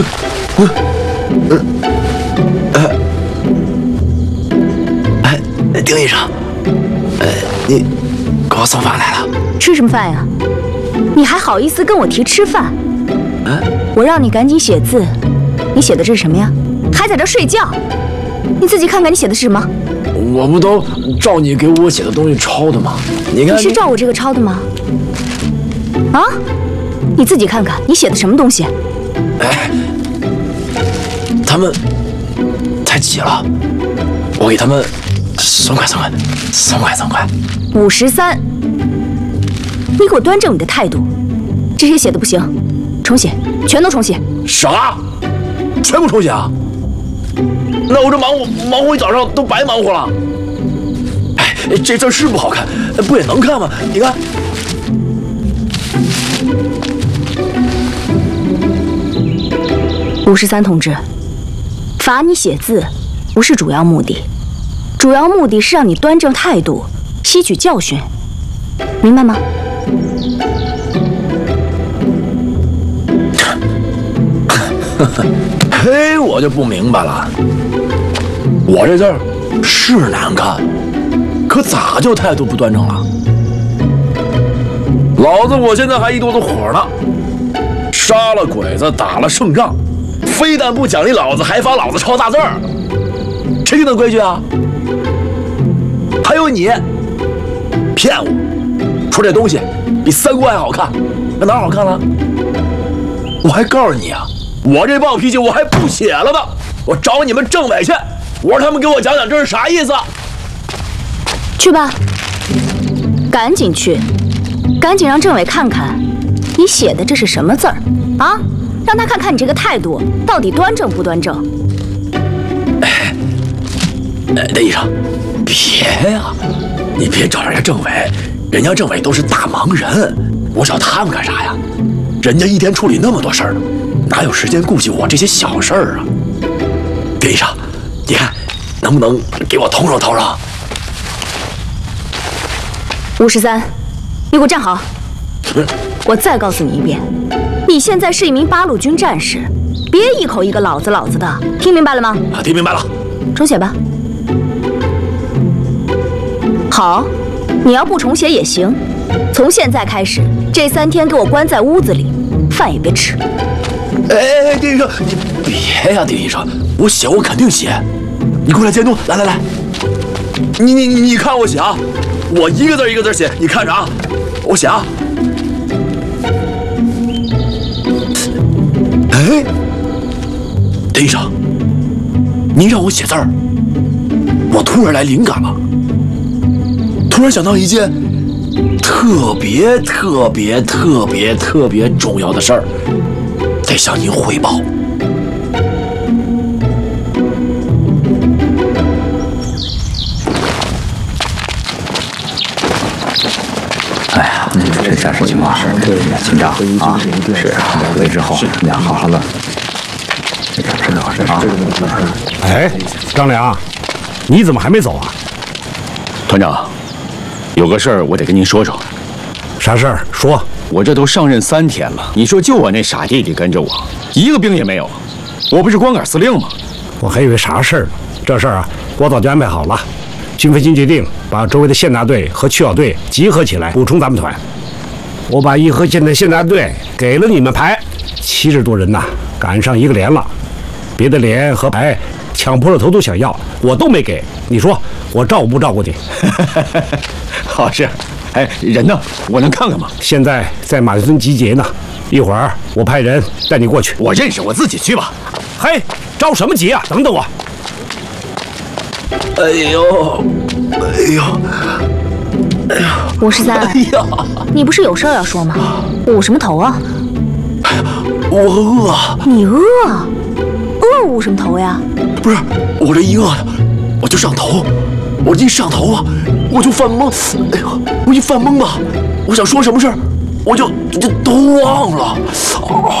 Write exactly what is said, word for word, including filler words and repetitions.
我，呃，哎，丁医生，呃，你给我送饭来了？ 吃什么饭呀？你还好意思跟我提吃饭？ 嗯， 我让你赶紧写字，你写的这是什么呀？还在这睡觉？你自己看看你写的是什么？ 我不都照你给我写的东西抄的吗？你看， 你是照我这个抄的吗？啊？你自己看看你写的什么东西？ 哎，他们太急了，我给他们松快松快，松快松快。 五十三，你给我端正你的态度，这些写的不行，重写，全都重写。 啥？全部重写啊？那我这忙活忙活一早上都白忙活了。哎，这字是不好看，不也能看吗？你看。 五十三同志，罚你写字不是主要目的，主要目的是让你端正态度，吸取教训，明白吗？ 嘿，我就不明白了，我这字儿是难看，可咋就态度不端正了？老子我现在还一肚子火呢，杀了鬼子，打了胜仗，非但不奖励老子，还罚老子抄大字儿，谁定的规矩啊？还有你，骗我，说这东西比三国还好看，那哪儿好看了？我还告诉你啊！我这暴脾气我还不写了呢，我找你们政委去，我让他们给我讲讲这是啥意思。 去吧，赶紧去，赶紧让政委看看你写的这是什么字儿啊！让他看看你这个态度到底端正不端正。 哎，哎，那医生，别呀，你别找人家政委，人家政委都是大忙人，我找他们干啥呀？人家一天处理那么多事儿呢，哪有时间顾及我这些小事儿啊？丁医生，你看能不能给我通融通融？ 五十三，你给我站好！我再告诉你一遍，你现在是一名八路军战士，别一口一个老子老子的，听明白了吗？ 啊，听明白了。 重写吧。好，你要不重写也行。从现在开始，这三天给我关在屋子里，饭也别吃。 哎，丁医生，你别呀，丁医生，我写我肯定写，你过来监督，来来来，你你你看我写啊，我一个字一个字写，你看着啊，我写啊。哎，丁医生，您让我写字儿，我突然来灵感了，突然想到一件特别特别特别特别重要的事儿，得向您汇报。 哎呀，这战事情况紧张啊！是啊，回去之后你要好好的。真的是啊！ 哎，张良，你怎么还没走啊？ 团长，有个事儿我得跟您说说。 啥事儿？说。 我这都上任三天了，你说就我那傻弟弟跟着我，一个兵也没有，我不是光杆司令吗？ 我还以为啥事儿呢。这事儿啊，我早就安排好了。军飞军决定把周围的县大队和区小队集合起来，补充咱们团。我把颐和县的县大队给了你们排，七十多人呐，赶上一个连了。别的连和排抢破了头都想要，我都没给。你说我照顾不照顾你？ 好事。哎，人呢？我能看看吗？ 现在在马家村集结呢，一会儿我派人带你过去。 我认识，我自己去吧。 嘿，着什么急啊？等等我。 哎呦，哎呦，哎呦！ 五十三， 哎呀， 你不是有事儿要说吗？捂什么头啊？ 哎呀，我饿。 你饿？饿捂什么头呀？ 不是，我这一饿呀，我就上头。我一上头啊，我就犯懵。哎呦，我一犯懵吧，我想说什么事儿，我就就都忘了。哦